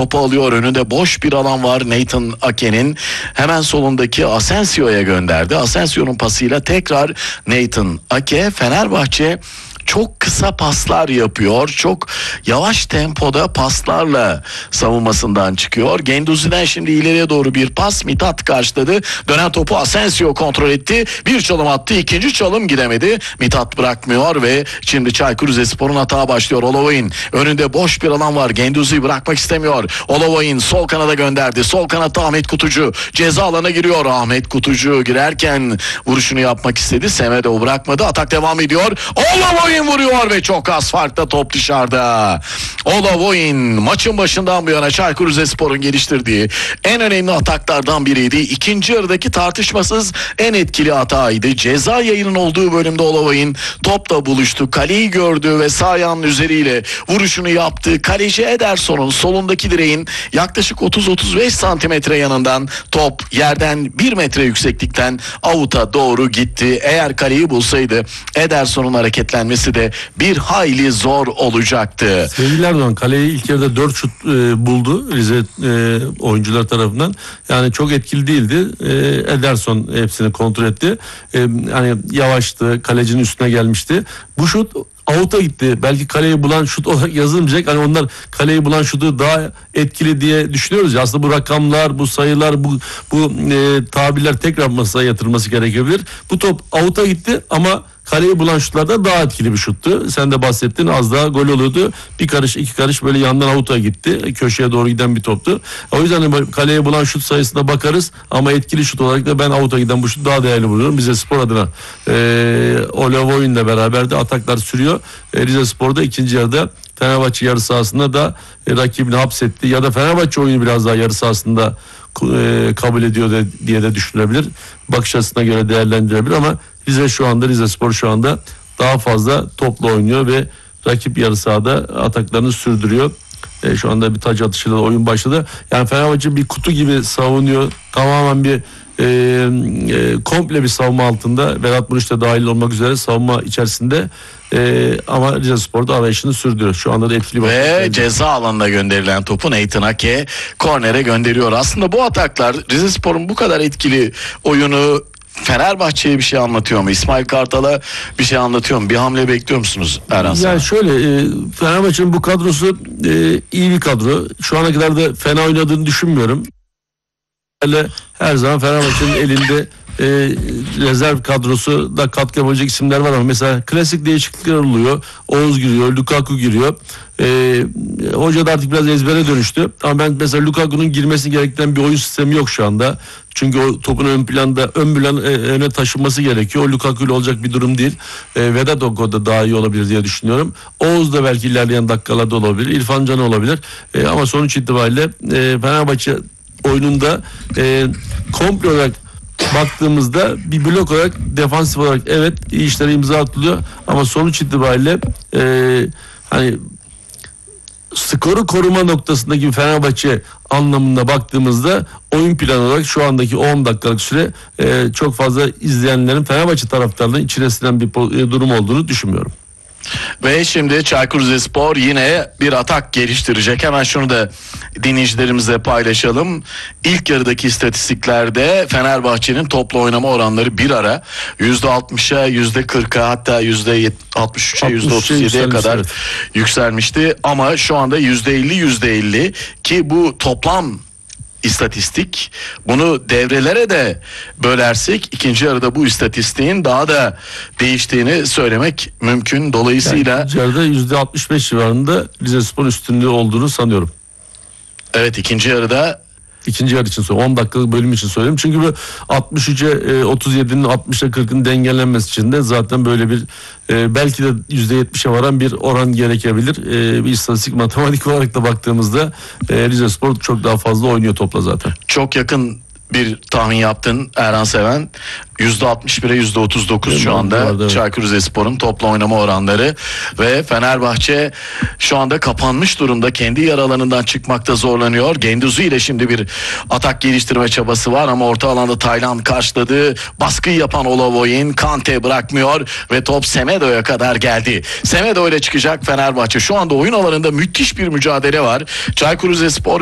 topu alıyor. Önünde boş bir alan var. Nathan Ake'nin hemen solundaki Asensio'ya gönderdi. Asensio'nun pasıyla tekrar Nathan Ake. Fenerbahçe çok kısa paslar yapıyor. Çok yavaş tempoda paslarla savunmasından çıkıyor. Genduzi'den şimdi ileriye doğru bir pas. Mithat karşıladı. Dönen topu Asensio kontrol etti. Bir çalım attı. İkinci çalım gidemedi. Mithat bırakmıyor ve şimdi Çaykur Rizespor'un hata başlıyor. Olovoy'un önünde boş bir alan var. Genduzi bırakmak istemiyor. Olovoy'un sol kanada gönderdi. Sol kanatta Ahmet Kutucu ceza alana giriyor. Ahmet Kutucu girerken vuruşunu yapmak istedi. Semedo bırakmadı. Atak devam ediyor. Olovoy'un vuruyor ve çok az farkla top dışarıda. Olovoy'un maçın başından bu yana Çaykur Rizespor'un geliştirdiği en önemli ataklardan biriydi. İkinci yarıdaki tartışmasız en etkili hataydı. Ceza yayının olduğu bölümde Olovoy'un topla buluştu. Kaleyi gördü ve sağ ayağının üzeriyle vuruşunu yaptı. Kaleci Ederson'un solundaki direğin yaklaşık 30-35 santimetre yanından top yerden 1 metre yükseklikten avuta doğru gitti. Eğer kaleyi bulsaydı Ederson'un hareketlenmesi de bir hayli zor olacaktı. Sevgili Erdoğan, kaleyi ilk yarıda 4 şut buldu Rize oyuncular tarafından. Yani çok etkili değildi. Ederson hepsini kontrol etti. Hani yavaştı, kalecinin üstüne gelmişti. Bu şut out'a gitti. Belki kaleyi bulan şut olarak yazılmayacak. Hani onlar kaleyi bulan şutu daha etkili diye düşünüyoruz ya. Aslında bu rakamlar, bu sayılar, bu tabirler tekrar masaya yatırılması gerekebilir. Bu top out'a gitti ama kaleyi bulan şutlardan daha etkili bir şuttu. Sen de bahsettin, az daha gol oluyordu. Bir karış, iki karış böyle yandan out'a gitti. Köşeye doğru giden bir toptu. O yüzden kaleye bulan şut sayısına bakarız ama etkili şut olarak da ben out'a giden bu şutu daha değerli buluyorum. Rizespor adına Olovoy'unla beraber de ataklar sürüyor. Rizespor'da ikinci yarıda Fenerbahçe yarı sahasında da rakibini hapsetti ya da Fenerbahçe oyunu biraz daha yarı sahasında kabul ediyor diye de düşünülebilir. Bakış açısına göre değerlendirebilir ama Rizespor şu anda daha fazla topla oynuyor ve rakip yarı sahada ataklarını sürdürüyor. Şu anda bir taç atışıyla oyun başladı. Yani Fenerbahçe bir kutu gibi savunuyor. Tamamen bir komple bir savunma altında. Vedat Muriç de dahil olmak üzere savunma içerisinde. Ama Rizespor da arayışını sürdürüyor. Şu anda da etkili ve ceza alanına gönderilen topu Nathan Ake kornere gönderiyor. Aslında bu ataklar Rizespor'un bu kadar etkili oyunu Fenerbahçe'ye bir şey anlatıyor mu? İsmail Kartal'a bir şey anlatıyor mu? Bir hamle bekliyor musunuz Erhan? Yani şöyle, Fenerbahçe'nin bu kadrosu iyi bir kadro. Şu ana kadar da fena oynadığını düşünmüyorum. Her zaman Fenerbahçe'nin elinde rezerv kadrosu da katkı yapacak isimler var ama mesela klasik değişiklikler oluyor. Oğuz giriyor, Lukaku giriyor. Hoca da artık biraz ezbere dönüştü. Ama ben mesela Lukaku'nun girmesi gerektiren bir oyun sistemi yok şu anda. Çünkü o topun öne taşınması gerekiyor. O Lukaku ile olacak bir durum değil. Vedat Oko'da daha iyi olabilir diye düşünüyorum. Oğuz da belki ilerleyen dakikalarda olabilir. İrfan Can olabilir. Ama sonuç itibariyle Fenerbahçe oyununda komple olarak baktığımızda bir blok olarak, defansif olarak evet iyi işlere imza atılıyor ama sonuç itibariyle hani skoru koruma noktasındaki Fenerbahçe anlamında baktığımızda oyun planı olarak şu andaki 10 dakikalık süre çok fazla izleyenlerin, Fenerbahçe taraftarlarının içine sinen bir durum olduğunu düşünmüyorum. Ve şimdi Çaykur Rizespor yine bir atak geliştirecek. Hemen şunu da dinleyicilerimizle paylaşalım. İlk yarıdaki istatistiklerde Fenerbahçe'nin topla oynama oranları bir ara %60'a, %40'a, hatta %63'e, %37'ye kadar yükselmişti. Ama şu anda %50 ki bu toplam istatistik. Bunu devrelere de bölersek ikinci yarıda bu istatistiğin daha da değiştiğini söylemek mümkün. Dolayısıyla yani ikinci yarıda %65 civarında Rizespor üstünlüğü olduğunu sanıyorum. Evet, ikinci yarıda. İkinci yarı için söylüyorum. 10 dakikalık bölüm için söylüyorum. Çünkü bu 63'e 37'nin 60'a 40'ın dengelenmesi için de zaten böyle bir belki de %70'e varan bir oran gerekebilir. Bir istatistik, matematik olarak da baktığımızda Rizespor çok daha fazla oynuyor topla zaten. Çok yakın bir tahmin yaptın Erhan Seven. %61'e %39 şu anda Çaykur Rizespor'un topla oynama oranları ve Fenerbahçe şu anda kapanmış durumda. Kendi yer alanından çıkmakta zorlanıyor. Genduzi ile şimdi bir atak geliştirme çabası var ama orta alanda Taylan karşıladı. Baskıyı yapan Olovoy'un Kante bırakmıyor ve top Semedo'ya kadar geldi. Semedo ile çıkacak Fenerbahçe. Şu anda oyun alanında müthiş bir mücadele var. Çaykur Rizespor